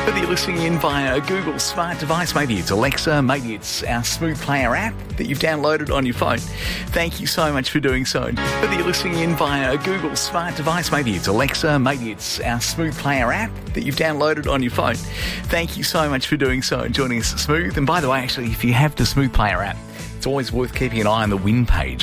Whether you're listening in via a Google smart device, maybe it's Alexa, maybe it's our Smooth Player app that you've downloaded on your phone. Thank you so much for doing so. Whether you're listening in via a Google smart device, maybe it's Alexa, maybe it's our Smooth Player app that you've downloaded on your phone. Thank you so much for doing so and joining us at Smooth. And by the way, actually, if you have the Smooth Player app, it's always worth keeping an eye on the win page.